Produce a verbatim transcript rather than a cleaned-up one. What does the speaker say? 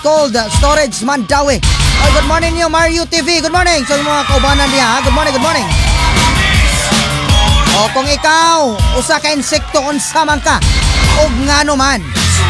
Cold Storage Mandawi. Oh, good morning niyo Mario T V. Good morning. So yung mga kaubanan niya, ha? Good morning, good morning. O kung ikaw usa ka insekto unsa man ka ug ngano man